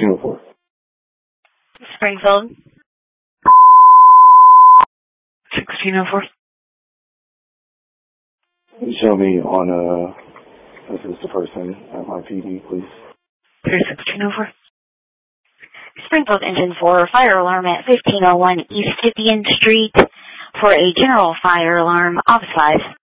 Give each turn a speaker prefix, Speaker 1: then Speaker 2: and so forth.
Speaker 1: 1604.
Speaker 2: Springfield. 1604.
Speaker 1: Show me on, this is the person at my PD, please.
Speaker 2: Here's 1604. Springfield Engine 4, fire alarm at 1501 East 50th Street for a general fire alarm. Office 5.